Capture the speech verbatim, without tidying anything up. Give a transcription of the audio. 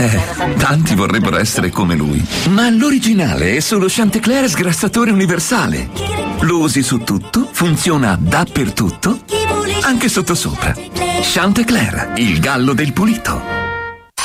Eh, tanti vorrebbero essere come lui. Ma l'originale è solo Chanticleer sgrassatore universale. Lo usi su tutto, funziona dappertutto, anche sottosopra. Chanticleer, il gallo del pulito.